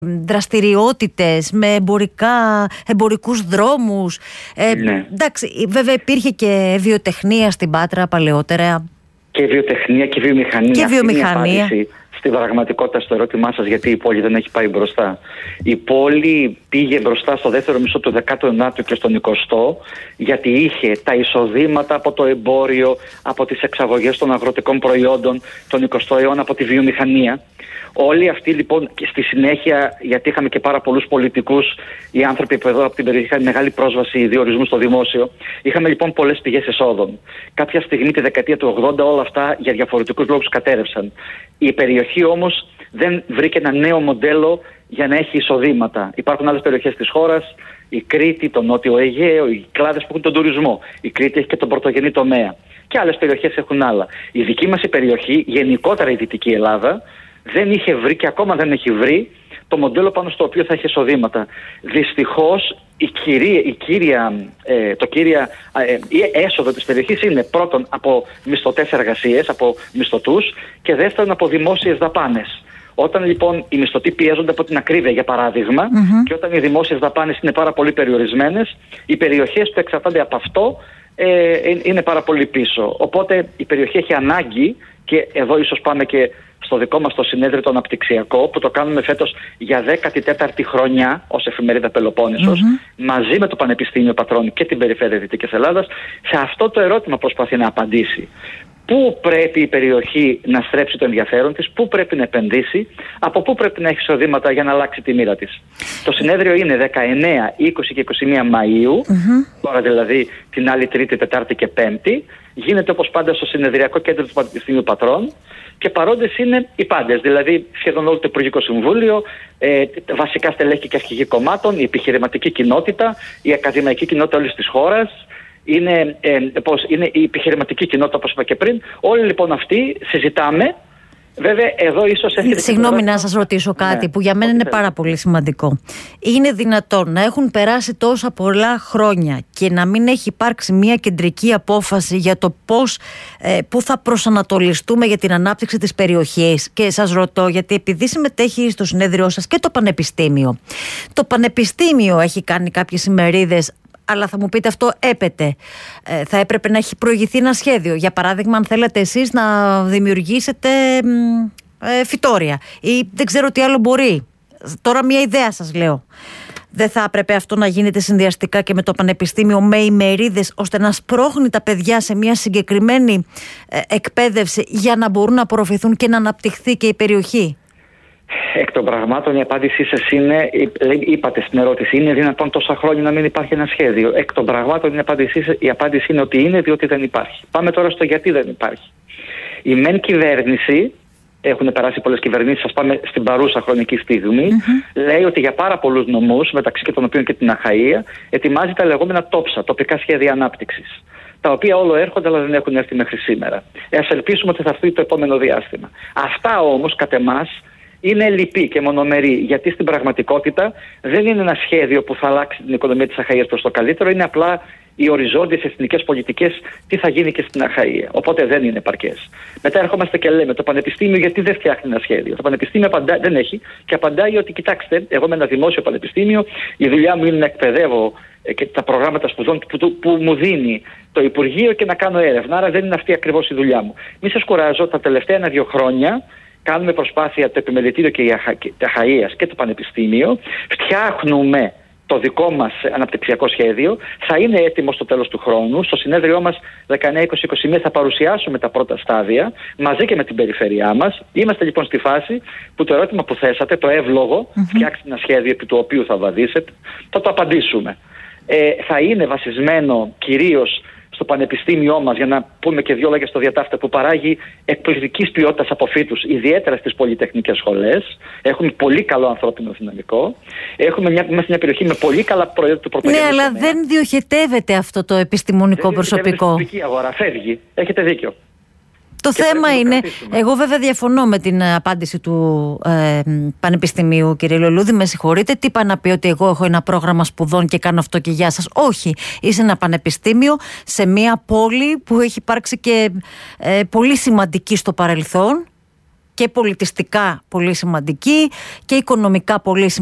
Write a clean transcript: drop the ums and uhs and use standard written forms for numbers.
δραστηριότητες, με εμπορικούς δρόμους. Ναι. Εντάξει, βέβαια υπήρχε και βιοτεχνία στην Πάτρα παλαιότερα. Και βιοτεχνία και βιομηχανία. Και βιομηχανία. Στην πραγματικότητα, στο ερώτημά σας, γιατί η πόλη δεν έχει πάει μπροστά. Η πόλη πήγε μπροστά στο δεύτερο μισό του 19ου και στον 20ο, γιατί είχε τα εισοδήματα από το εμπόριο, από τις εξαγωγές των αγροτικών προϊόντων, τον 20ο αιώνα από τη βιομηχανία. Όλοι αυτοί λοιπόν, και στη συνέχεια, γιατί είχαμε και πάρα πολλούς πολιτικούς, οι άνθρωποι που εδώ από την περιοχή είχαν μεγάλη πρόσβαση διορισμού στο δημόσιο, είχαμε λοιπόν πολλές πηγές εσόδων. Κάποια στιγμή, τη δεκαετία του 80, όλα αυτά για διαφορετικούς λόγους κατέρευσαν. Η περιοχή όμως δεν βρήκε ένα νέο μοντέλο για να έχει εισοδήματα. Υπάρχουν άλλες περιοχές της χώρας, η Κρήτη, το Νότιο Αιγαίο, οι κλάδες που έχουν τον τουρισμό. Η Κρήτη έχει και τον πρωτογενή τομέα. Και άλλες περιοχές έχουν άλλα. Η δική μας η περιοχή, γενικότερα η Δυτική Ελλάδα, δεν είχε βρει και ακόμα δεν έχει βρει το μοντέλο πάνω στο οποίο θα έχει εισοδήματα. Δυστυχώς το κύρια έσοδο της περιοχής είναι πρώτον από μισθωτές εργασίες, από μισθωτούς, και δεύτερον από δημόσιες δαπάνες. Όταν λοιπόν οι μισθωτοί πιέζονται από την ακρίβεια, για παράδειγμα, και όταν οι δημόσιες δαπάνες είναι πάρα πολύ περιορισμένες, οι περιοχές που εξαρτάται από αυτό είναι πάρα πολύ πίσω. Οπότε η περιοχή έχει ανάγκη, και εδώ ίσως πάμε και στο δικό μας το συνέδριο το αναπτυξιακό, που το κάνουμε φέτος για 14η χρονιά ως εφημερίδα Πελοπόννησος, μαζί με το Πανεπιστήμιο Πατρών και την Περιφέρεια Δυτικής Ελλάδας. Σε αυτό το ερώτημα προσπαθεί να απαντήσει. Πού πρέπει η περιοχή να στρέψει το ενδιαφέρον της, πού πρέπει να επενδύσει, από πού πρέπει να έχει εισοδήματα για να αλλάξει τη μοίρα της. Το συνέδριο είναι 19, 20 και 21 Μαΐου, τώρα δηλαδή την άλλη Τρίτη, Τετάρτη και Πέμπτη. Γίνεται όπως πάντα στο συνεδριακό κέντρο του Πανεπιστημίου Πατρών, και παρόντες είναι οι πάντες, δηλαδή σχεδόν όλο το Υπουργικό Συμβούλιο, βασικά στελέχη και αρχηγοί κομμάτων, η επιχειρηματική κοινότητα, η ακαδημαϊκή κοινότητα όλης της χώρας. Είναι η επιχειρηματική κοινότητα, όπως είπα και πριν. Όλοι λοιπόν αυτοί συζητάμε. Βέβαια, εδώ ίσως έρχεται. Συγγνώμη να σας ρωτήσω κάτι, που για μένα είναι πάρα πολύ σημαντικό. Είναι δυνατόν να έχουν περάσει τόσα πολλά χρόνια και να μην έχει υπάρξει μια κεντρική απόφαση για το πού θα προσανατολιστούμε για την ανάπτυξη της περιοχής? Και σας ρωτώ, γιατί επειδή συμμετέχει στο συνέδριό σας και το Πανεπιστήμιο. Το Πανεπιστήμιο έχει κάνει κάποιες ημερίδες, αλλά θα μου πείτε, αυτό έπεται. Θα έπρεπε να έχει προηγηθεί ένα σχέδιο. Για παράδειγμα, αν θέλετε εσείς να δημιουργήσετε φυτόρια ή δεν ξέρω τι άλλο μπορεί. Τώρα μια ιδέα σας λέω. Δεν θα έπρεπε αυτό να γίνεται συνδυαστικά και με το Πανεπιστήμιο, με ημερίδες, ώστε να σπρώχνει τα παιδιά σε μια συγκεκριμένη εκπαίδευση για να μπορούν να απορροφηθούν και να αναπτυχθεί και η περιοχή? Εκ των πραγμάτων η απάντησή σας είναι, είπατε στην ερώτηση, είναι δυνατόν τόσα χρόνια να μην υπάρχει ένα σχέδιο? Εκ των πραγμάτων η απάντηση είναι ότι είναι, διότι δεν υπάρχει. Πάμε τώρα στο γιατί δεν υπάρχει. Η μεν κυβέρνηση, έχουν περάσει πολλές κυβερνήσεις, ας πάμε στην παρούσα χρονική στιγμή, λέει ότι για πάρα πολλούς νομούς, μεταξύ και των οποίων και την Αχαΐα, ετοιμάζει τα λεγόμενα τόψα, τοπικά σχέδια ανάπτυξης, τα οποία όλο έρχονται αλλά δεν έχουν έρθει μέχρι σήμερα. Ας ελπίσουμε ότι θα έρθει το επόμενο διάστημα. Αυτά όμως, κατ' εμάς, είναι λυπή και μονομερή, γιατί στην πραγματικότητα δεν είναι ένα σχέδιο που θα αλλάξει την οικονομία της Αχαΐας προς το καλύτερο, είναι απλά οι οριζόντιες εθνικές πολιτικές, τι θα γίνει και στην Αχαΐα. Οπότε δεν είναι επαρκές. Μετά ερχόμαστε και λέμε, το Πανεπιστήμιο γιατί δεν φτιάχνει ένα σχέδιο? Το Πανεπιστήμιο δεν έχει, και απαντάει ότι κοιτάξτε, εγώ με ένα δημόσιο πανεπιστήμιο, η δουλειά μου είναι να εκπαιδεύω και τα προγράμματα σπουδών που μου δίνει το Υπουργείο και να κάνω έρευνα. Άρα δεν είναι αυτή ακριβώς η δουλειά μου. Μη σας κουράζω, τα τελευταία 1-2 χρόνια κάνουμε προσπάθεια, το Επιμελητήριο και η Αχαΐας και το Πανεπιστήμιο, φτιάχνουμε το δικό μας αναπτυξιακό σχέδιο. Θα είναι έτοιμο στο τέλος του χρόνου. Στο συνέδριό μας 19-20-21 θα παρουσιάσουμε τα πρώτα στάδια μαζί και με την περιφέρειά μας. Είμαστε λοιπόν στη φάση που το ερώτημα που θέσατε, το εύλογο, φτιάξτε ένα σχέδιο επί του οποίου θα βαδίσετε, θα το απαντήσουμε. Θα είναι βασισμένο κυρίως στο πανεπιστήμιό μας, για να πούμε και 2 λόγια στο διατάφτα, που παράγει εκπληκτικής ποιότητας αποφύτους, ιδιαίτερα στις πολυτεχνικές σχολές. Έχουμε πολύ καλό ανθρώπινο δυναμικό. Είμαστε μια περιοχή με πολύ καλά προϊόντα του πρωτογενού. Ναι, αλλά δεν διοχετεύεται αυτό το επιστημονικό προσωπικό. Η αγορά φεύγει. Έχετε δίκιο. Το θέμα είναι, εγώ βέβαια διαφωνώ με την απάντηση του Πανεπιστημίου, κύριε Λολούδη, με συγχωρείτε. Τι είπα να πει ότι εγώ έχω ένα πρόγραμμα σπουδών και κάνω αυτό και γεια σας? Όχι, είσαι ένα πανεπιστήμιο σε μια πόλη που έχει υπάρξει και πολύ σημαντική στο παρελθόν και πολιτιστικά πολύ σημαντική και οικονομικά πολύ σημαντική.